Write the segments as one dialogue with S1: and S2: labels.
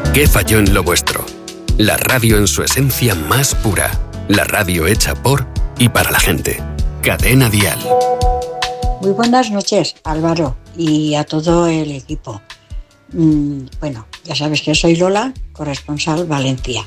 S1: ¿Qué falló en lo vuestro? La radio en su esencia más pura. La radio hecha por y para la gente. Cadena Dial.
S2: Muy buenas noches, Álvaro, y a todo el equipo. Bueno, ya sabes que soy Lola, corresponsal Valencia.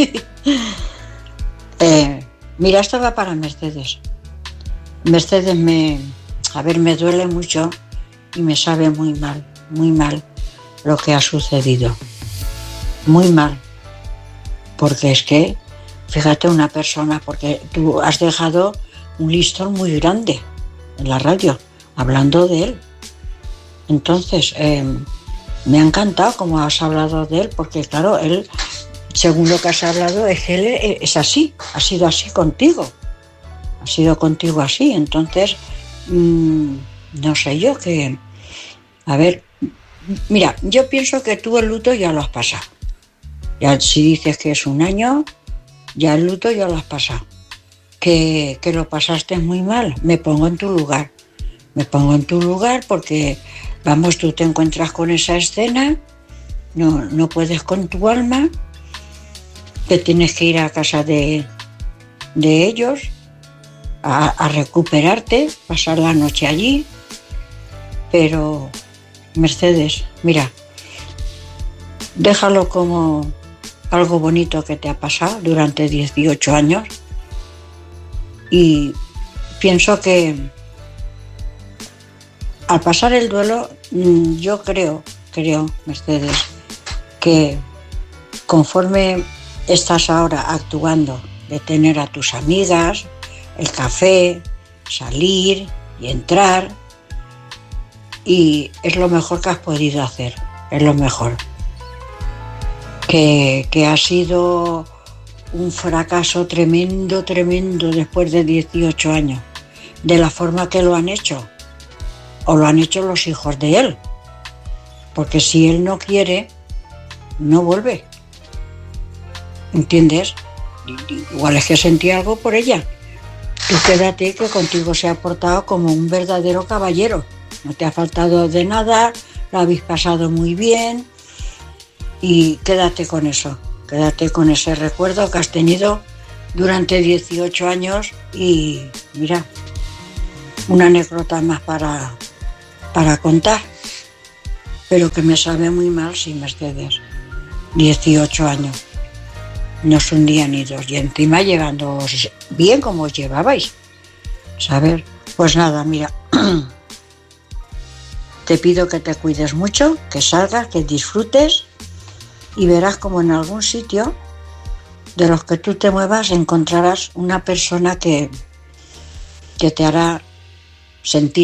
S2: Mira, esto va para Mercedes. Mercedes me duele mucho y me sabe muy mal lo que ha sucedido. Muy mal. Porque es que, fíjate, una persona, porque tú has dejado un listón muy grande en la radio, hablando de él. Entonces, me ha encantado cómo has hablado de él, porque claro, él, según lo que has hablado, es que él es así, ha sido así contigo. Ha sido contigo así, entonces, no sé yo qué... A ver, mira, yo pienso que tú el luto ya lo has pasado. Ya si dices que es un año, ya el luto ya lo has pasado. Que lo pasaste muy mal, me pongo en tu lugar. Me pongo en tu lugar porque, vamos, tú te encuentras con esa escena, no puedes con tu alma, te tienes que ir a casa de ellos a recuperarte, pasar la noche allí. Pero, Mercedes, mira, déjalo como algo bonito que te ha pasado durante 18 años y pienso que al pasar el duelo, yo creo, Mercedes, que conforme estás ahora actuando de tener a tus amigas, el café, salir y entrar, y es lo mejor que has podido hacer, es lo mejor. Que ha sido un fracaso tremendo después de 18 años, de la forma que lo han hecho, o lo han hecho los hijos de él, porque si él no quiere, no vuelve, ¿entiendes? Igual es que sentí algo por ella. Tú quédate, que contigo se ha portado como un verdadero caballero, no te ha faltado de nada, lo habéis pasado muy bien. Y quédate con eso, quédate con ese recuerdo que has tenido durante 18 años y mira, una anécdota más para contar, pero que me sabe muy mal, sí, Mercedes. 18 años, no es un día ni dos, y encima llevándoos bien como os llevabais, ¿sabes? Pues nada, mira, te pido que te cuides mucho, que salgas, que disfrutes. Y verás como en algún sitio de los que tú te muevas encontrarás una persona que te hará sentir